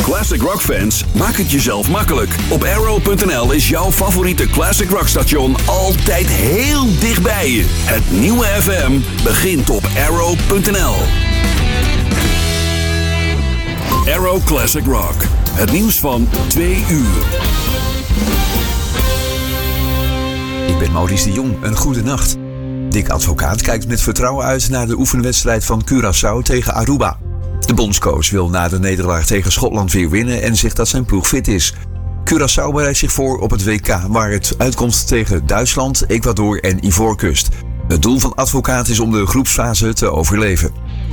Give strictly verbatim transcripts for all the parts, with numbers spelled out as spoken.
Classic Rock fans, maak het jezelf makkelijk. Op Arrow punt n l is jouw favoriete Classic Rock station altijd heel dichtbij je. Het nieuwe F M begint op Arrow punt n l. Arrow Classic Rock. Het nieuws van twee uur. Ik ben Maurice de Jong. Een goede nacht. Dick Advocaat kijkt met vertrouwen uit naar de oefenwedstrijd van Curaçao tegen Aruba. De bondscoach wil na de nederlaag tegen Schotland weer winnen en zegt dat zijn ploeg fit is. Curaçao bereidt zich voor op het W K, waar het uitkomt tegen Duitsland, Ecuador en Ivoorkust. Het doel van Advocaat is om de groepsfase te overleven.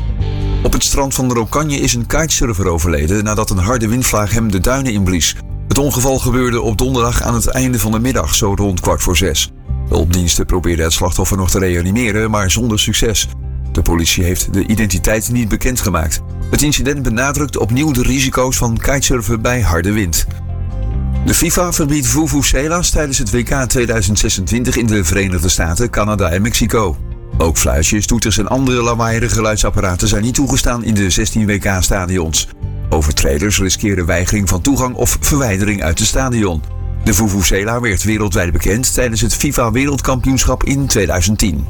Op het strand van Rokanje is een kitesurfer overleden nadat een harde windvlaag hem de duinen inblies. Het ongeval gebeurde op donderdag aan het einde van de middag, zo rond kwart voor zes. De hulpdiensten probeerden het slachtoffer nog te reanimeren, maar zonder succes. De politie heeft de identiteit niet bekendgemaakt. Het incident benadrukt opnieuw de risico's van kitesurfen bij harde wind. De FIFA verbiedt vuvuzela's tijdens het W K tweeduizend zesentwintig in de Verenigde Staten, Canada en Mexico. Ook fluitjes, toeters en andere lawaaierige geluidsapparaten zijn niet toegestaan in de zestien W K-stadions. Overtreders riskeren weigering van toegang of verwijdering uit het stadion. De vuvuzela werd wereldwijd bekend tijdens het FIFA-wereldkampioenschap in tweeduizend tien.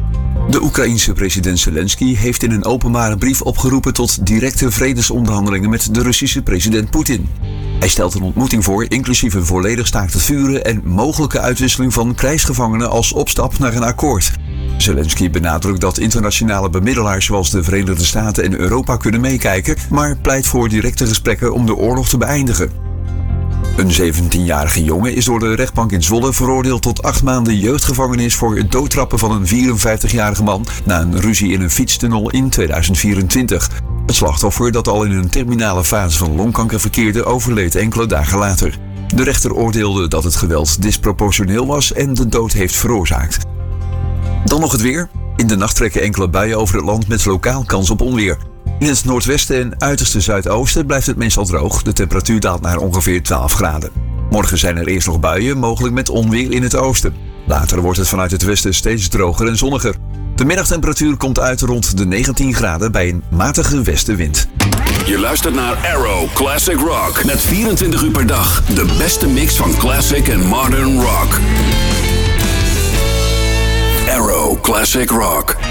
De Oekraïense president Zelensky heeft in een openbare brief opgeroepen tot directe vredesonderhandelingen met de Russische president Poetin. Hij stelt een ontmoeting voor, inclusief een volledig staakt het vuren en mogelijke uitwisseling van krijgsgevangenen als opstap naar een akkoord. Zelensky benadrukt dat internationale bemiddelaars zoals de Verenigde Staten en Europa kunnen meekijken, maar pleit voor directe gesprekken om de oorlog te beëindigen. Een zeventienjarige jongen is door de rechtbank in Zwolle veroordeeld tot acht maanden jeugdgevangenis voor het doodtrappen van een vierenvijftigjarige man na een ruzie in een fietstunnel in tweeduizend vierentwintig. Het slachtoffer, dat al in een terminale fase van longkanker verkeerde, overleed enkele dagen later. De rechter oordeelde dat het geweld disproportioneel was en de dood heeft veroorzaakt. Dan nog het weer. In de nacht trekken enkele buien over het land met lokaal kans op onweer. In het noordwesten en uiterste zuidoosten blijft het meestal droog. De temperatuur daalt naar ongeveer twaalf graden. Morgen zijn er eerst nog buien, mogelijk met onweer in het oosten. Later wordt het vanuit het westen steeds droger en zonniger. De middagtemperatuur komt uit rond de negentien graden bij een matige westenwind. Je luistert naar Arrow Classic Rock. Met vierentwintig uur per dag de beste mix van classic en modern rock. Arrow Classic Rock.